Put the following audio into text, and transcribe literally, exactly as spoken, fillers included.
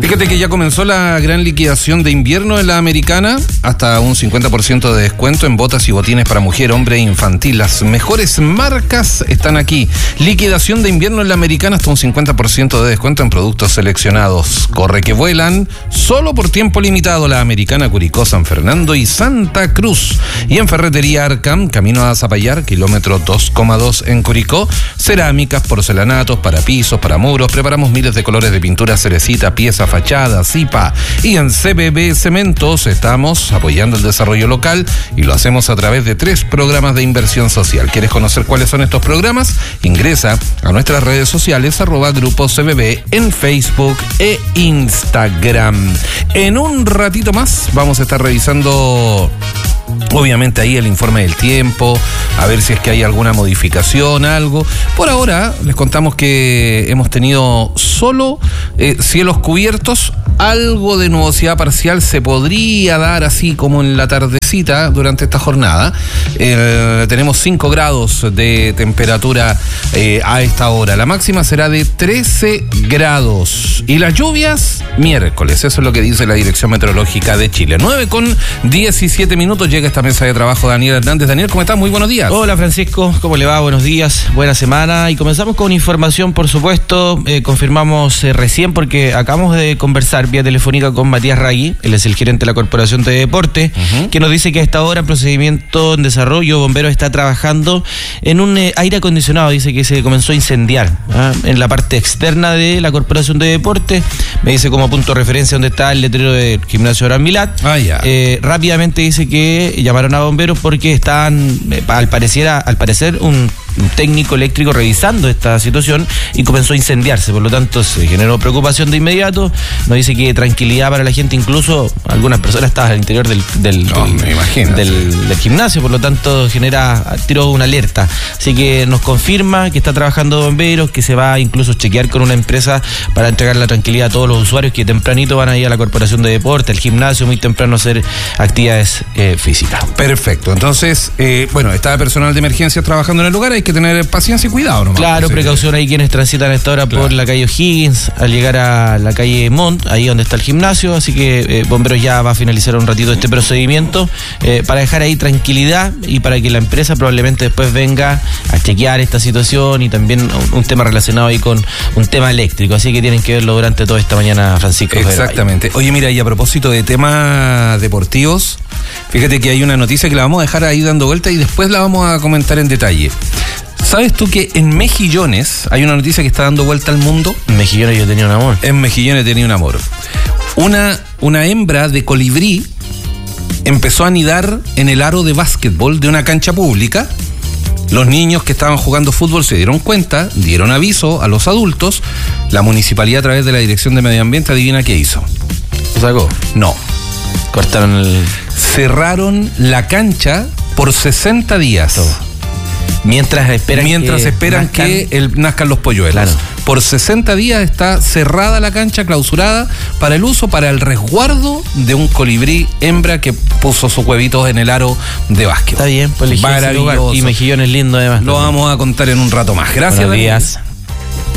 Fíjate que ya comenzó la gran liquidación de invierno en la Americana, hasta un cincuenta por ciento de descuento en botas y botines para mujer, hombre e infantil. Las mejores marcas están aquí. Liquidación de invierno en la Americana, hasta un cincuenta por ciento de descuento en productos seleccionados. Corre que vuelan, solo por tiempo limitado. La Americana, Curicó, San Fernando y Santa Cruz. Y en Ferretería Arcam, camino a Zapallar, kilómetro dos coma dos en Curicó. Cerámicas, porcelanatos, para pisos, para muros. Preparamos miles de colores de pintura, cerecita, pieza, fachada, zipa. Y en C B B Cementos estamos apoyando el desarrollo local y lo hacemos a través de tres programas de inversión social. ¿Quieres conocer cuáles son estos programas? Ingresa a nuestras redes sociales, arroba Grupo C B B en Facebook e Instagram. En un ratito más vamos a estar revisando, obviamente, ahí el informe del tiempo, a ver si es que hay alguna modificación, algo. Por ahora les contamos que hemos tenido solo eh, cielos cubiertos, algo de nubosidad parcial se podría dar así como en la tardecita durante esta jornada. Eh, tenemos cinco grados de temperatura eh, a esta hora. La máxima será de trece grados. Y las lluvias, miércoles. Eso es lo que dice la Dirección Meteorológica de Chile. nueve con diecisiete minutos llega esta mesa de trabajo Daniel Hernández. Daniel, ¿cómo estás? Muy buenos días. Hola, Francisco, ¿cómo le va? Buenos días, buena semana. Y comenzamos con información, por supuesto. Eh, confirmamos eh, recién, porque acabamos de conversar vía telefónica con Matías Ragui, él es el gerente de la Corporación de Deporte, uh-huh. que nos dice que a esta hora, en procedimiento en desarrollo, Bomberos está trabajando en un eh, aire acondicionado. Dice que se comenzó a incendiar ¿eh? en la parte externa de la Corporación de Deporte. Me dice como punto de referencia donde está el letrero del gimnasio Abraham Milat. Ah, ya. Eh, rápidamente dice que llamaron a bomberos porque estaban, eh, al parecer, al parecer un, un técnico eléctrico revisando esta situación y comenzó a incendiarse. Por lo tanto, se generó preocupación de inmediato. Nos dice que tranquilidad para la gente, incluso algunas personas estaban al interior del, del, no, del, me imagino, del, sí. del gimnasio, por lo tanto genera tiro una alerta. Así que nos confirma que está trabajando bomberos, que se va a incluso chequear con una empresa para entregar la tranquilidad a todos los usuarios que tempranito van a ir a la Corporación de Deporte, al gimnasio, muy temprano a hacer actividades eh, físicas. Perfecto. Entonces, eh, bueno, está personal de emergencia trabajando en el lugar, hay que tener paciencia y cuidado nomás. Claro, pues, precaución ahí quienes transitan a esta hora claro. por la calle O'Higgins, al llegar a la calle Montt, ahí donde está el gimnasio, así que eh, Bomberos ya va a finalizar un ratito este procedimiento eh, para dejar ahí tranquilidad y para que la empresa probablemente después venga a chequear esta situación y también un, un tema relacionado ahí con un tema eléctrico, así que tienen que verlo durante toda esta mañana, Francisco. Exactamente. Oye, mira, y a propósito de temas deportivos, fíjate que hay una noticia que la vamos a dejar ahí dando vuelta y después la vamos a comentar en detalle. ¿Sabes tú que en Mejillones hay una noticia que está dando vuelta al mundo? En Mejillones yo tenía un amor. En Mejillones tenía un amor. Una, una hembra de colibrí empezó a anidar en el aro de básquetbol de una cancha pública. Los niños que estaban jugando fútbol se dieron cuenta, dieron aviso a los adultos. La municipalidad, a través de la Dirección de Medio Ambiente, adivina qué hizo. ¿Lo sacó? No. Cortaron el... Cerraron la cancha por sesenta días. Todo. Mientras esperan Mientras que esperan nazcan... que el, nazcan los polluelos. Claro. Por sesenta días está cerrada la cancha, clausurada, para el uso, para el resguardo de un colibrí hembra que puso sus huevitos en el aro de básquet. Está bien, pues elegí ese lugar. Y Mejillones lindo además. Lo vamos a contar en un rato más. Gracias, Buenos Daniel. días.